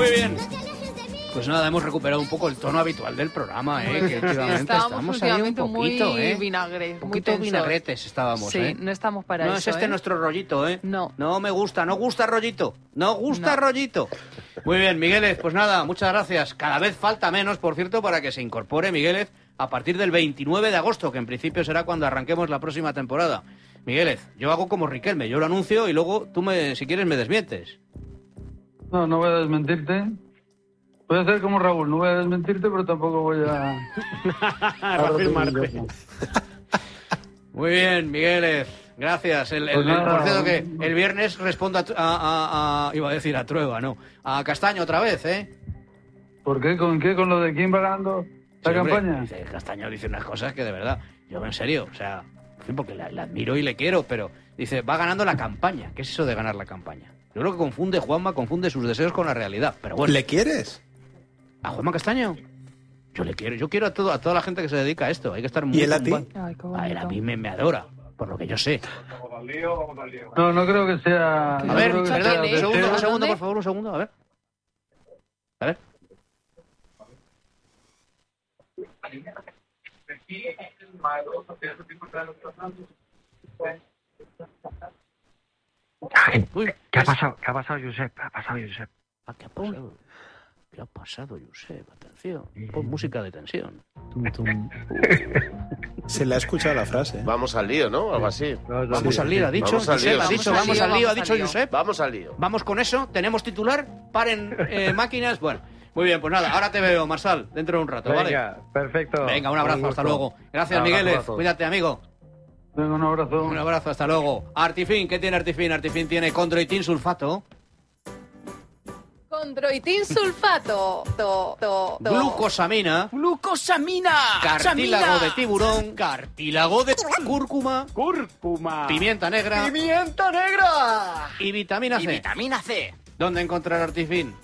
Muy bien. Pues nada, hemos recuperado un poco el tono habitual del programa, que últimamente estábamos ahí un poquito, muy vinagre, un poquito vinagretes estábamos, Sí, no estamos para eso. No es este nuestro rollito, No. No me gusta, no gusta rollito, no gusta rollito. Muy bien, Migueles, pues nada, muchas gracias. Cada vez falta menos, por cierto, para que se incorpore Migueles a partir del 29 de agosto, que en principio será cuando arranquemos la próxima temporada. Migueles, yo hago como Riquelme, yo lo anuncio y luego tú, si quieres, me desmientes. No voy a desmentirte. Voy a hacer como Raúl, no voy a desmentirte, pero tampoco voy a afirmarte. Muy bien, Migueles, gracias. Por cierto que el viernes respondo iba a decir a Trueba, no, a Castaño otra vez, ¿Por qué? ¿Con qué? ¿Con lo de quién va ganando la campaña? Castaño dice unas cosas que de verdad, yo en serio, o sea, en fin, porque la admiro y le quiero, pero dice, va ganando la campaña. ¿Qué es eso de ganar la campaña? Yo creo que Juanma confunde sus deseos con la realidad, pero bueno. ¿Le quieres? ¿A Juanma Castaño? Yo quiero a toda la gente que se dedica a esto. Hay que estar muy... ¿Y él a ti? A él a mí me adora, por lo que yo sé. No creo que sea... A ver, perdón, un segundo, ¿Dónde? por favor, un segundo, a ver. Uy, ¿Qué ha pasado? ¿Qué ha pasado, Josep? ¿Qué ha pasado, Josep? ¿Qué ha pasado? ¿Qué ha pasado, Josep? Atención. Pon música de tensión. Se le ha escuchado la frase. Vamos al lío, ¿no? Algo así. Vamos al lío, ha dicho Vamos al Josep, lío, ha dicho, vamos al lío, ha dicho Josep. Vamos al lío. Vamos con eso, tenemos titular, paren máquinas, bueno. Muy bien, pues nada, ahora te veo, Marsal, dentro de un rato, ¿vale? Venga, perfecto. Venga, un abrazo, hasta luego. Gracias, Migueles, cuídate, amigo. Venga, un abrazo. Un abrazo, hasta luego. Artifin, ¿qué tiene Artifin? Artifin tiene condroitin sulfato. Condroitin sulfato. Glucosamina. Cartílago de tiburón. Cartílago de cúrcuma. Pimienta negra. Y vitamina C. ¿Dónde encontrar Artifin?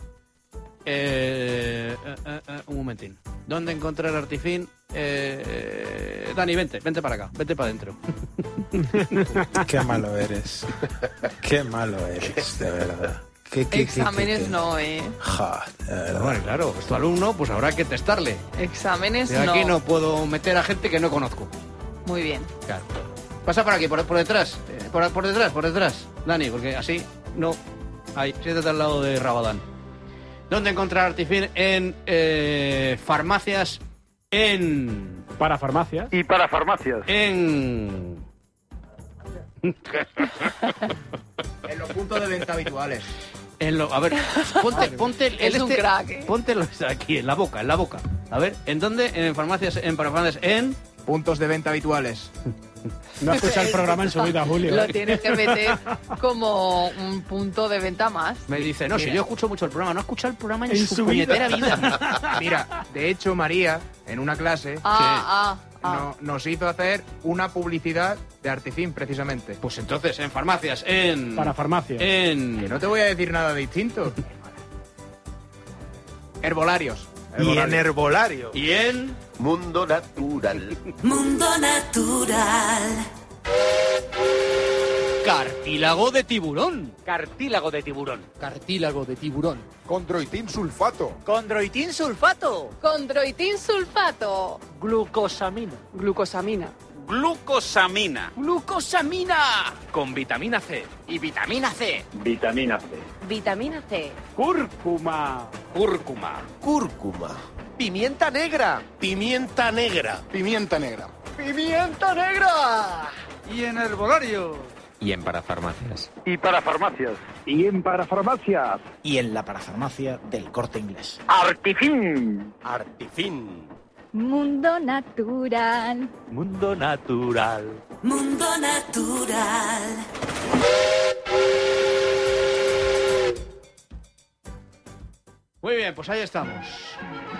Un momentín. ¿Dónde encontrar Artifin? Dani, vente para acá, vente para adentro. Qué malo eres. Qué malo eres, de verdad. Exámenes no, Bueno, claro, es tu alumno, pues habrá que testarle. Exámenes De aquí no puedo meter a gente que no conozco. Muy bien. Claro. Pasa por aquí, por detrás. Por detrás, Dani, porque así no. Ahí, siéntate al lado de Rabadán. ¿Dónde encontrar Artifin? En farmacias, Para farmacias. Y para farmacias. En los puntos de venta habituales. A ver, ponte Es un crack, Póntelo aquí, en la boca. A ver, ¿en dónde? En farmacias, en Puntos de venta habituales. No escucha el programa en su vida, Julio. Lo tienes que meter como un punto de venta más. Me dice, no, si yo escucho mucho el programa, no escucha el programa en su vida. puñetera vida. Mira, de hecho, María, en una clase, nos hizo hacer una publicidad de Artifin, precisamente. Pues entonces, en farmacias, Para farmacias. Que no te voy a decir nada distinto. Herbolarios. Y en herbolario. Y en Mundo Natural. Mundo Natural. cartílago de tiburón. Cartílago de tiburón. Cartílago de tiburón. Condroitin sulfato. Condroitin sulfato. Condroitin sulfato. Glucosamina. Glucosamina. Glucosamina. Glucosamina. Con vitamina C. Y vitamina C. Vitamina C. Vitamina C. Cúrcuma. Cúrcuma. Cúrcuma. Pimienta negra. Pimienta negra. Pimienta negra. Pimienta negra. Y en herbolario. Y en parafarmacias. Y para farmacias. Y en parafarmacias. Y en la parafarmacia del Corte Inglés. Artifin. Artifin. Mundo Natural. Mundo Natural. Mundo Natural. Muy bien, pues ahí estamos.